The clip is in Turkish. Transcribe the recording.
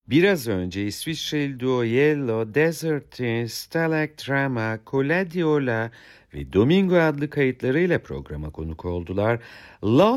Biraz önce İsviçreli duo Yellow, Desert Twins, Stalag Drama, Cola Diola ve Domingo adlı kayıtlarıyla programa konuk oldular. Lost